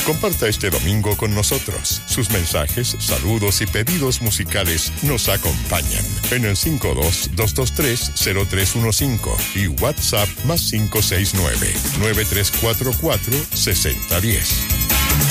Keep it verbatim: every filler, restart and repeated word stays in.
Comparta este domingo con nosotros. Sus mensajes, saludos y pedidos musicales nos acompañan en el cinco dos, dos dos tres, cero tres uno cinco y WhatsApp más cinco seis nueve, nueve tres cuatro cuatro, seis cero uno cero.